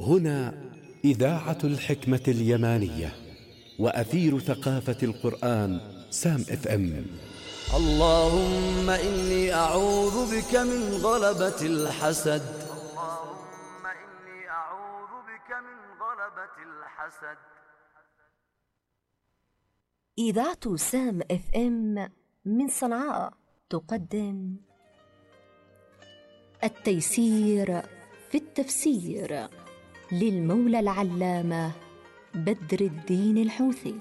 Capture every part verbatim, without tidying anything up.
هنا إذاعة الحكمة اليمانية وأثير ثقافة القرآن سام اف ام. اللهم إني أعوذ بك من غلبة الحسد. اللهم إني أعوذ بك من غلبة الحسد. إذاعة سام اف ام من صنعاء تقدم التيسير في التفسير للمولى العلامة بدر الدين الحوثي.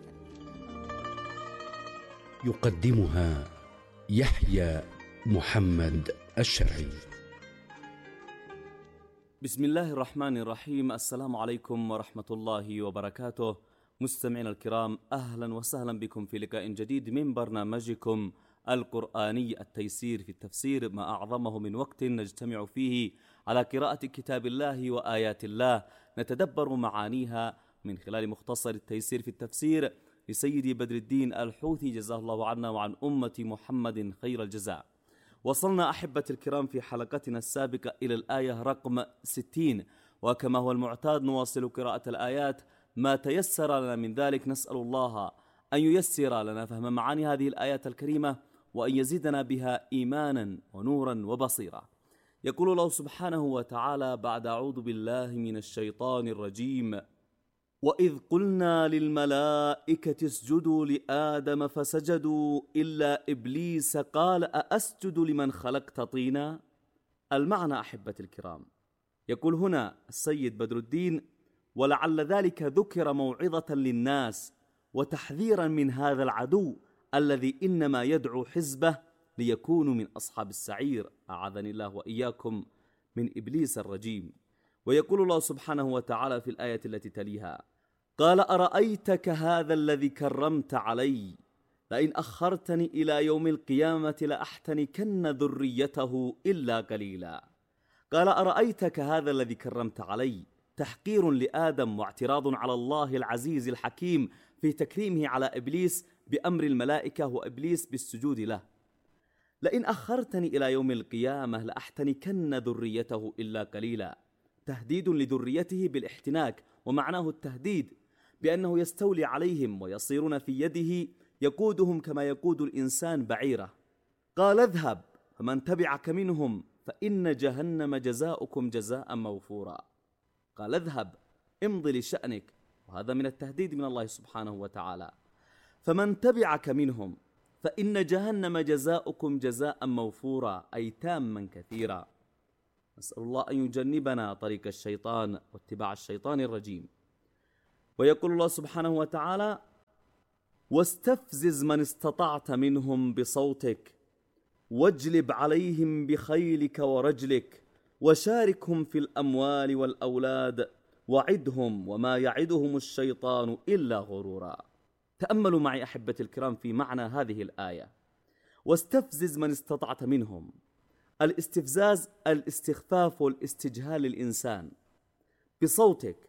يقدمها يحيى محمد الشرعي. بسم الله الرحمن الرحيم. السلام عليكم ورحمة الله وبركاته. مستمعينا الكرام، أهلا وسهلا بكم في لقاء جديد من برنامجكم القرآني التيسير في التفسير، ما أعظمه من وقت نجتمع فيه على قراءة كتاب الله وآيات الله نتدبر معانيها من خلال مختصر التيسير في التفسير لسيدي بدر الدين الحوثي، جزاه الله عنا وعن أمة محمد خير الجزاء. وصلنا أحبة الكرام في حلقتنا السابقة إلى الآية رقم ستين، وكما هو المعتاد نواصل قراءة الآيات ما تيسر لنا من ذلك. نسأل الله أن ييسر لنا فهم معاني هذه الآيات الكريمة وأن يزيدنا بها إيمانا ونورا وبصيرا. يقول الله سبحانه وتعالى بعد أعوذ بالله من الشيطان الرجيم: وإذ قلنا للملائكة اسجدوا لآدم فسجدوا إلا إبليس قال أأسجد لمن خلقت طينا. المعنى أحبة الكرام، يقول هنا السيد بدر الدين: ولعل ذلك ذكر موعظة للناس وتحذيرا من هذا العدو الذي إنما يدعو حزبه ليكونوا من أصحاب السعير، أعاذني الله وإياكم من إبليس الرجيم. ويقول الله سبحانه وتعالى في الآية التي تليها: قال أرأيتك هذا الذي كرمت علي لئن أخرتني إلى يوم القيامة لأحتنكن ذريته إلا قليلا. قال أرأيتك هذا الذي كرمت علي، تحقير لآدم واعتراض على الله العزيز الحكيم في تكريمه على إبليس بأمر الملائكة وإبليس بالسجود له. لئن أخرتني إلى يوم القيامة لأحتنكن ذريته إلا قليلا، تهديد لذريته بالاحتناك، ومعناه التهديد بأنه يستولي عليهم ويصيرون في يده يقودهم كما يقود الإنسان بعيره. قال اذهب فمن تبعك منهم فإن جهنم جزاؤكم جزاء موفورا. قال اذهب، امضي لشأنك، وهذا من التهديد من الله سبحانه وتعالى. فمن تبعك منهم فإن جهنم جزاؤكم جزاء موفورا، أي تاما كثيرا. نسأل الله أن يجنبنا طريق الشيطان واتباع الشيطان الرجيم. ويقول الله سبحانه وتعالى: واستفزز من استطعت منهم بصوتك واجلب عليهم بخيلك ورجلك وشاركهم في الأموال والأولاد وعدهم وما يعدهم الشيطان إلا غرورا. تأملوا معي أحبة الكرام في معنى هذه الآية. واستفزز من استطعت منهم، الاستفزاز الاستخفاف والاستجهال للإنسان بصوتك.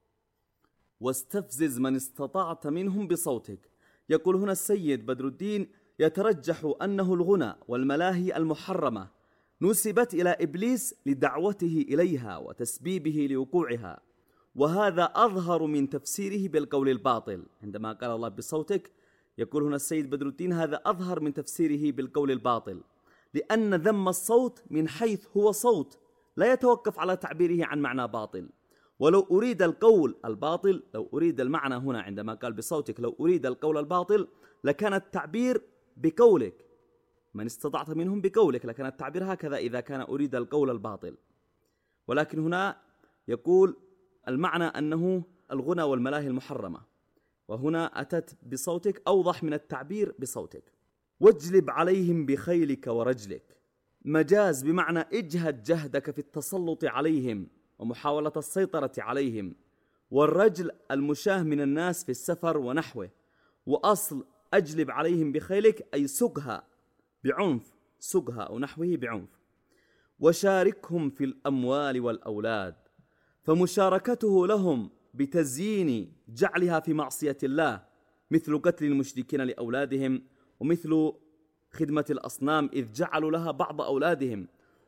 واستفزز من استطعت منهم بصوتك، يقول هنا السيد بدر الدين يترجح أنه الغنى والملاهي المحرمة نسبت إلى إبليس لدعوته إليها وتسبيبه لوقوعها، وهذا أظهر من تفسيره بالقول الباطل. عندما قال الله بصوتك، يقول هنا السيد بدر الدين هذا أظهر من تفسيره بالقول الباطل، لأن ذم الصوت من حيث هو صوت لا يتوقف على تعبيره عن معنى باطل. ولو أريد القول الباطل، لو أريد المعنى هنا عندما قال بصوتك، لو أريد القول الباطل لكان التعبير بقولك، من استطعت منهم بقولك، لكن التعبير هكذا إذا كان أريد القول الباطل. ولكن هنا يقول المعنى أنه الغنى والملاهي المحرمة، وهنا أتت بصوتك أوضح من التعبير بصوتك. واجلب عليهم بخيلك ورجلك، مجاز بمعنى اجهد جهدك في التسلط عليهم ومحاولة السيطرة عليهم، والرجل المشاه من الناس في السفر ونحوه. وأصل أجلب عليهم بخيلك أي سقها بعنف، سقها أو نحوه بعنف. وشاركهم في الأموال والأولاد، فمشاركته لهم بتزيين جعلها في معصية الله، مثل قتل المشركين لأولادهم، ومثل خدمة الأصنام إذ جعلوا لها بعض أولادهم،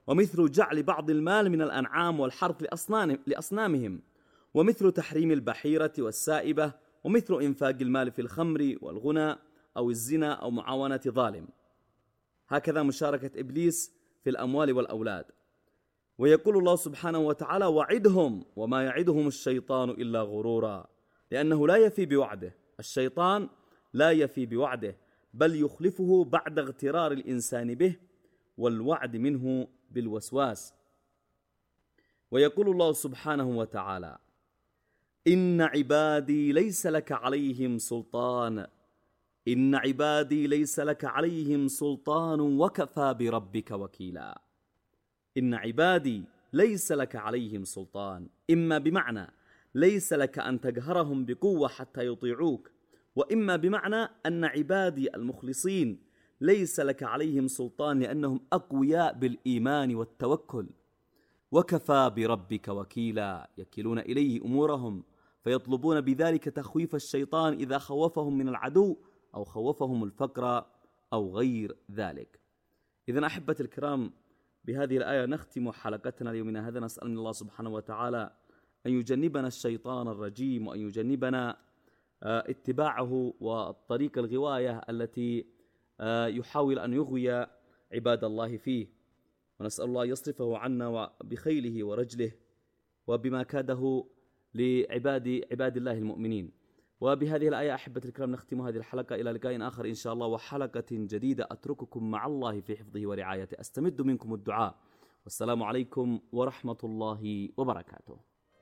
ومثل جعل بعض المال من الأنعام والحرث لأصنامهم، ومثل تحريم البحيرة والسائبة، ومثل إنفاق المال في الخمر والغنى أو الزنا أو معاونة ظالم. هكذا مشاركة إبليس في الأموال والأولاد. ويقول الله سبحانه وتعالى: وعدهم وما يعدهم الشيطان إلا غرورا، لأنه لا يفي بوعده. الشيطان لا يفي بوعده، بل يخلفه بعد اغترار الإنسان به والوعد منه بالوسواس. ويقول الله سبحانه وتعالى: إن عبادي ليس لك عليهم سلطان إن عبادي ليس لك عليهم سلطان وكفى بربك وكيلا. إن عبادي ليس لك عليهم سلطان، إما بمعنى ليس لك أن تقهرهم بقوة حتى يطيعوك، وإما بمعنى أن عبادي المخلصين ليس لك عليهم سلطان لأنهم أقوياء بالإيمان والتوكل. وكفى بربك وكيلا، يكلون إليه أمورهم، فيطلبون بذلك تخويف الشيطان إذا خوفهم من العدو أو خوفهم الفقر أو غير ذلك. إذن أحبة الكرام، بهذه الآية نختم حلقتنا ليومنا هذا. نسأل من الله سبحانه وتعالى أن يجنبنا الشيطان الرجيم، وأن يجنبنا اتباعه والطريق الغواية التي يحاول أن يغوي عباد الله فيه، ونسأل الله يصرفه عنا بخيله ورجله وبما كاده لعباد عباد الله المؤمنين. وبهذه الآية أحبة الكرام نختم هذه الحلقة، إلى لقاء آخر إن شاء الله وحلقة جديدة. أترككم مع الله في حفظه ورعايته، أستمد منكم الدعاء، والسلام عليكم ورحمة الله وبركاته.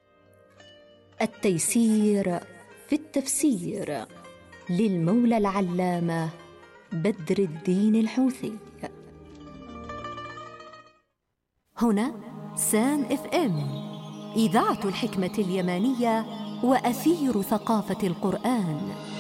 التيسير في التفسير للمولى العلامة بدر الدين الحوثي. هنا سام اف ام، إذاعة الحكمة اليمانية وأثير ثقافة القرآن.